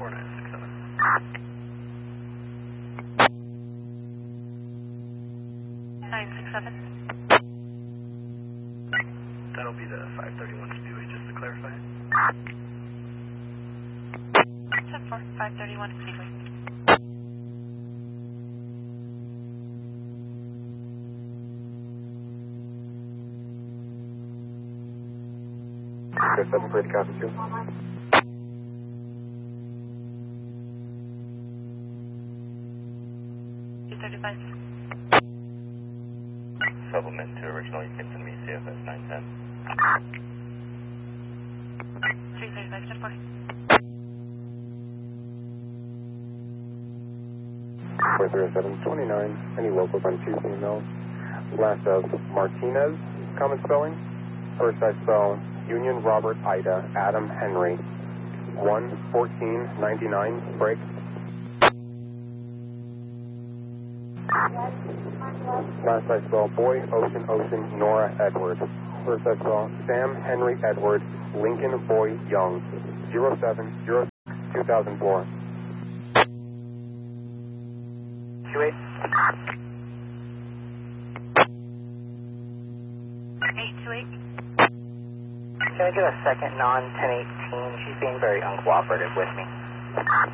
967. That'll be the 531 Speedway, just to clarify. 10-4, 531 Speedway. Good, 7 for the copy, 2. Supplement to original, you can send me CFS 910. 335, 10-4. 40729, any locals on 2 females. Last of Martinez, common spelling. First I spell Union Robert Ida Adam Henry. 11499, break. Last I spell Boy Ocean Ocean Nora Edward. First I spell Sam Henry Edward Lincoln Boy Young. 0706 2004. 28. 828. Can I get a second non-1018? She's being very uncooperative with me.